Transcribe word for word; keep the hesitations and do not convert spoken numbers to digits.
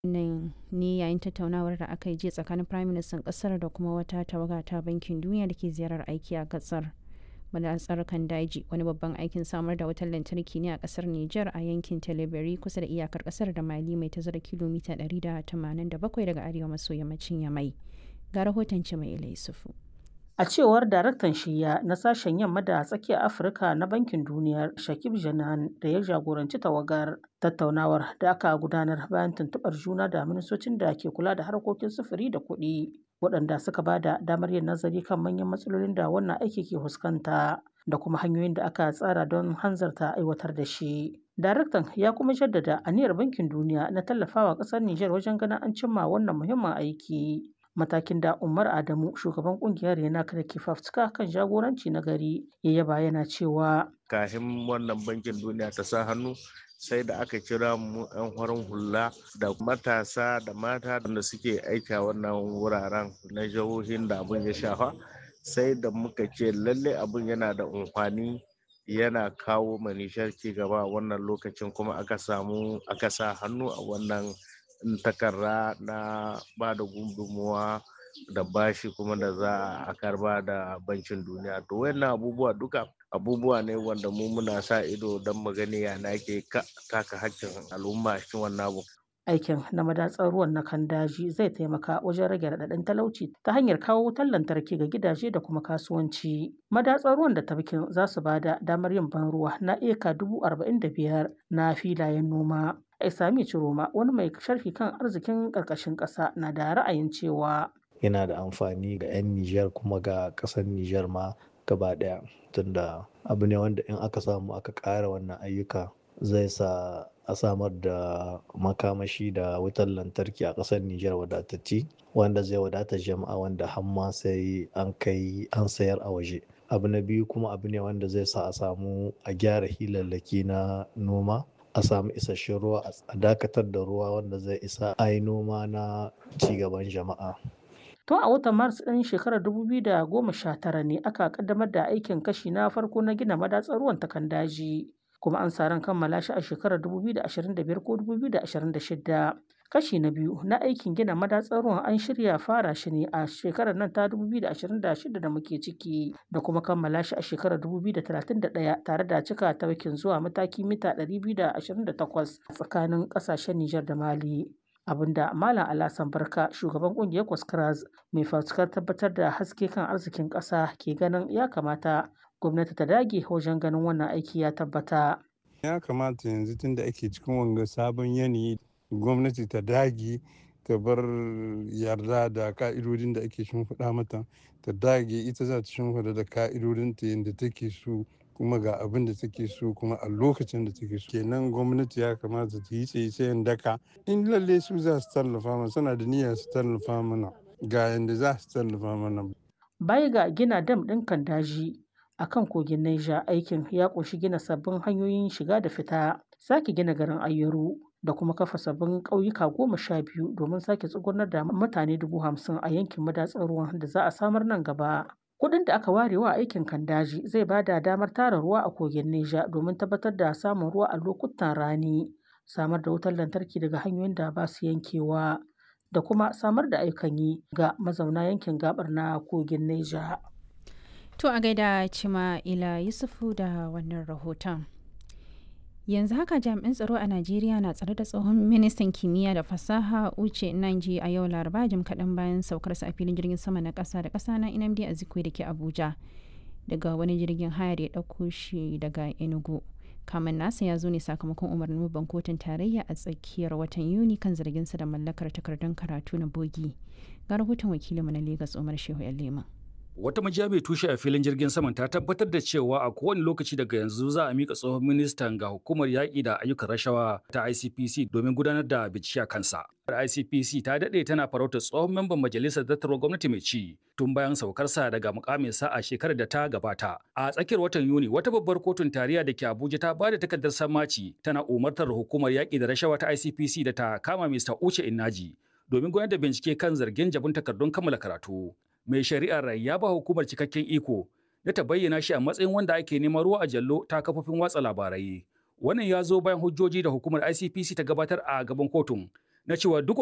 Nan ne yayin tattaunawar da aka yi jiya tsakanin Firayim Ministan ƙasar da kuma wata tawaga ta Bankin Duniya da ke ziyarar aiki a ƙasar. Madatsar kan daji wani babban aikin samar da wutar lantarki ne a ƙasar Nijar a yankin Tilaberi kusa da iyakar ƙasar da Mali mai tazara kilomita ɗari da tamanin da bakwai daga arewa maso yammacin Yamai. Ga rahoton Cimai Yusufu. A cewar daraktan shiyya na sashen yamma da tsakiyar Afirka na Bankin Duniyar Shakib Janan da ya jagoranci tawagar, tattaunawar da aka gudanar bayan tuntuɓar juna da ministocin da ke kula da harkokin sufuri da kuɗi, waɗanda suka ba da damar yin nazari kan manyan matsalolin da wannan aiki ke fuskanta da kuma hanyoyin da aka tsara don hanzarta aiwatar da shi. Daraktan ya kuma jaddada aniyar Bankin Duniya na tallafawa ƙasar Nijar wajen ganin an cimma wannan muhimmin aiki. Matakin da Umar Adamu, shugaban kungiyar Renak da ke fafutuka kan jagoranci na gari, ya yaba yana cewa kafin wannan bankin duniya ta sa hannu sai da aka kira mu 'yan farin hula da matasa da mata da suke aiki a wannan wuraren na jihohin da abin ya shafa, sai da muka ce lalle abin yana da amfani, yana kawo manishar ci gaba a wannan lokacin, kuma aka samu aka sa hannu a wannan takarda na ba da gudunmuwa da bashi kuma da za a karba da bankin duniya. To wayannan abubuwa duka abubuwa ne wanda mu muna sa ido don mu gani yana ke taka hakkin al'umma cikin wannan abu. Aikin na madatsar ruwan na kan daji zai taimaka wajen rage raɗaɗin talauci ta hanyar kawo wutar lantarki ga gidaje da kuma kasuwanci. Madatsar ruwan da tafkin za su ba da damar yin ban ruwa na eka dubu arba'in da biyar na filayen noma. Isami Ciroma, wani mai sharhi kan arzikin ƙarƙashin ƙasa, na da ra'ayin cewa yana da amfani ga 'yan Nijar kuma ga ƙasar Nijar ma gaba ɗaya, tunda abu ne wanda in aka samu aka ƙara wannan ayyuka zai sa a samar da makamashi da wutar lantarki a ƙasar Nijar wadatacce wanda zai wadata jama'a, wanda hamma sai an kai an sayar a waje. Abu na biyu kuma abu ne wanda zai sa a samu a gyara hilallaki na noma, a samu isasshen ruwa, a dakatar da ruwa wanda zai isa a yi noma na cigaban jama'a. Tun a watan Maris ɗin shekarar dubu biyu da goma sha tara ne aka kaddamar da aikin kashi na farko na gina madatsar ruwan ta kan daji, kuma an sa ran kammala shi a shekarar dubu biyu da ashirin da biyar ko dubu biyu da ashirin da shida. Kashi na biyu na aikin gina madatsar ruwan an shirya fara shi ne a shekarar nan ta dubu biyu da ashirin da shida da muke ciki, da kuma kammala shi a shekarar dubu biyu da talatin da ɗaya tare da cika tawakin zuwa mataki mita ɗari biyu da ashirin da takwas tsakanin ƙasashen Nijar da Mali. Abinda Malam Alasan Barka, shugaban kungiyar Kwaskras mai fafutukar tabbatar da haske kan arzikin ƙasa, ke ganin ya kamata gwamnati ta dage wajen ganin wannan aiki ya tabbata. Ya kamata yanzu tun da ake cikin wanga sabon yanayi, gwamnati ta dage ta bar yarda da ka'idodin da ake shimfiɗa mata, ta dage ita za ta shimfiɗa da ka'idodinta yadda take so, kuma ga abin da take so kuma a lokacin da take so. Kenan gwamnati ya kamata ta yi tsaye daka, in lalle su za su tallafa mana, suna da niyyar su tallafa mana, ga yadda za su tallafa mana. Baya ga gina dam ɗin kan daji a kan kogin Niger, aikin ya ƙunshi gina sabbin hanyoyin shiga da fita, sake gina garin Ayeru, da kuma kafa sabbin ƙauyuka goma sha biyu domin sake tsugunar da mutane dubu hamsin a yankin madatsar ruwan da za a samar nan gaba. Kuɗin da aka ware wa aikin kan daji zai ba da damar tara ruwa a kogin Neja domin tabbatar da samun ruwa a lokutan rani, samar da wutar lantarki daga hanyoyin da ba su yankewa, da kuma samar da ayyukan yi ga mazauna yankin gabar na kogin Neja. To a gaida Cima'ila Yusufu da wannan rahoton. Yanzu haka jami'an tsaro a Najeriya na tsare da tsohon ministan kimiyya da fasaha Uche Nnaji a yau Laraba, jim kaɗan bayan saukarsa a filin jirgin sama na ƙasa da ƙasa na Nnamdi Azikiwe da ke Abuja daga wani jirgin haya da ya ɗauko shi daga Enugu. Kamen nasa ya zo ne sakamakon umarnin babban kotun tarayya a tsakiyar watan Yuni kan zarginsa da mallakar takardun karatu na bogi. Ga rahoton wakilinmu na Legas Umar Shehu Yalema. Wata majiya mai tushe a filin jirgin saman ta tabbatar da cewa a kowane lokaci daga yanzu za a mika tsohon ministan ga hukumar yaƙi da ayyukan rashawa ta I C P C domin gudanar da bincike a kansa. I C P C ta daɗe tana farautar tsohon memban majalisar dattarwar gwamnati mai ci tun bayan saukarsa daga mukaminsa a shekarar da ta gabata. A tsakiyar watan Yuni, wata babbar kotun tarayya da ke Abuja ta ba da takardar sammaci tana umartar hukumar yaƙi da rashawa ta I C P C da ta kama Mister Uche Nnaji domin gudanar da bincike kan zargin jabun takardun kammala karatu. Mai shari'ar ya ba hukumar cikakken iko da ta bayyana shi a matsayin wanda ake neman ruwa a jallo ta kafofin watsa labarai. Wannan ya zo bayan hujjoji da hukumar I C P C ta gabatar a gaban kotun na cewa duk